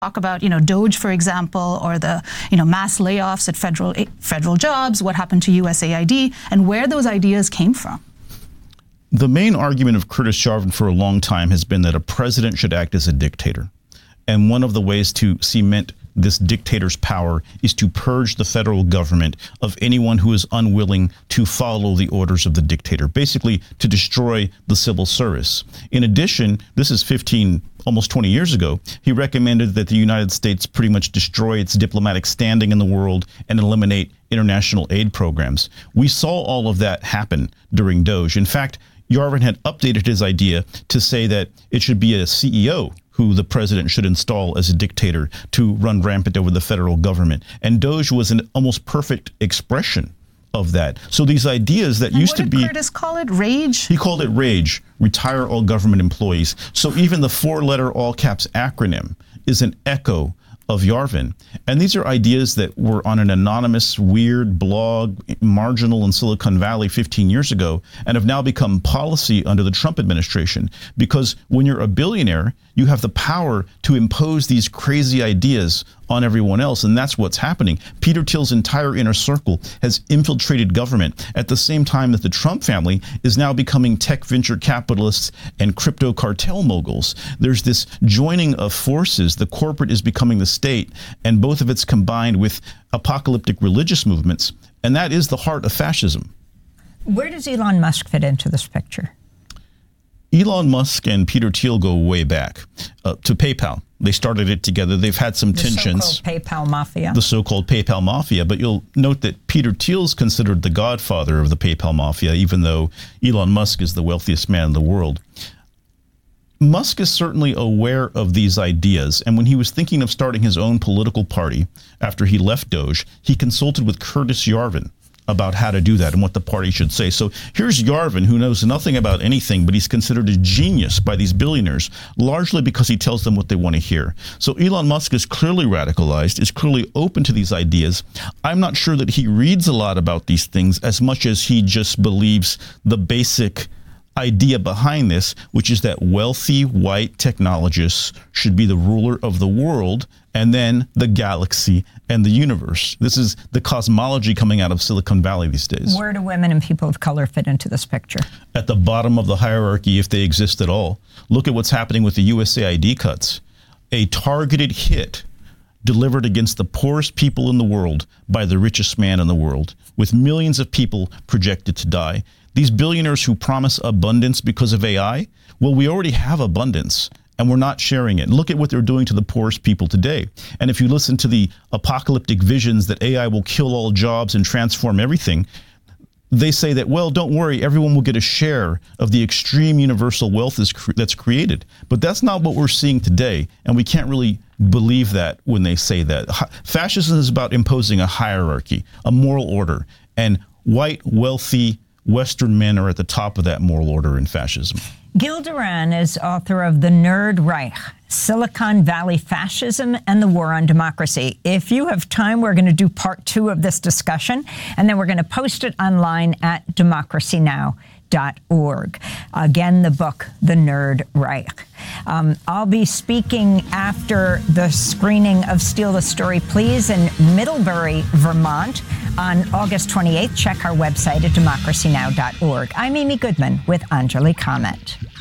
talk about, DOGE, for example, or the, mass layoffs at federal jobs, what happened to USAID, and where those ideas came from. The main argument of Curtis Yarvin for a long time has been that a president should act as a dictator. And one of the ways to cement this dictator's power is to purge the federal government of anyone who is unwilling to follow the orders of the dictator, basically to destroy the civil service. In addition, this is almost 20 years ago, he recommended that the United States pretty much destroy its diplomatic standing in the world and eliminate international aid programs. We saw all of that happen during DOGE. In fact, Yarvin had updated his idea to say that it should be a CEO who the president should install as a dictator to run rampant over the federal government. And DOGE was an almost perfect expression of that. So these ideas that used to be... What did Curtis call it? Rage? He called it RAGE, Retire All Government Employees. So even the four-letter all-caps acronym is an echo of Yarvin. And these are ideas that were on an anonymous, weird blog, marginal in Silicon Valley 15 years ago, and have now become policy under the Trump administration. Because when you're a billionaire, you have the power to impose these crazy ideas on everyone else, and that's what's happening. Peter Thiel's entire inner circle has infiltrated government at the same time that the Trump family is now becoming tech venture capitalists and crypto cartel moguls. There's this joining of forces. The corporate is becoming the state, and both of it's combined with apocalyptic religious movements, and that is the heart of fascism. Where does Elon Musk fit into this picture? Elon Musk and Peter Thiel go way back to PayPal. They started it together. They've had some tensions. The so-called PayPal mafia. The so-called PayPal mafia. But you'll note that Peter Thiel's considered the godfather of the PayPal mafia, even though Elon Musk is the wealthiest man in the world. Musk is certainly aware of these ideas. And when he was thinking of starting his own political party after he left DOGE, he consulted with Curtis Yarvin about how to do that and what the party should say. So here's Yarvin, who knows nothing about anything, but he's considered a genius by these billionaires, largely because he tells them what they want to hear. So Elon Musk is clearly radicalized, is clearly open to these ideas. I'm not sure that he reads a lot about these things as much as he just believes the basic idea behind this, which is that wealthy white technologists should be the ruler of the world and then the galaxy and the universe. This is the cosmology coming out of Silicon Valley these days. Where do women and people of color fit into this picture? At the bottom of the hierarchy, if they exist at all. Look at what's happening with the USAID cuts. A targeted hit delivered against the poorest people in the world by the richest man in the world, with millions of people projected to die. These billionaires who promise abundance because of AI, well, we already have abundance, and we're not sharing it. Look at what they're doing to the poorest people today. And if you listen to the apocalyptic visions that AI will kill all jobs and transform everything, they say that, well, don't worry, everyone will get a share of the extreme universal wealth that's created. But that's not what we're seeing today, and we can't really believe that when they say that. Fascism is about imposing a hierarchy, a moral order, and white, wealthy Western men are at the top of that moral order in fascism. Gil Duran is author of The Nerd Reich, Silicon Valley Fascism and the War on Democracy. If you have time, we're going to do part 2 of this discussion, and then we're going to post it online at democracynow.org. Again, the book, The Nerd Reich. I'll be speaking after the screening of Steal the Story, Please in Middlebury, Vermont on August 28th. Check our website at democracynow.org. I'm Amy Goodman with Anjali Comment.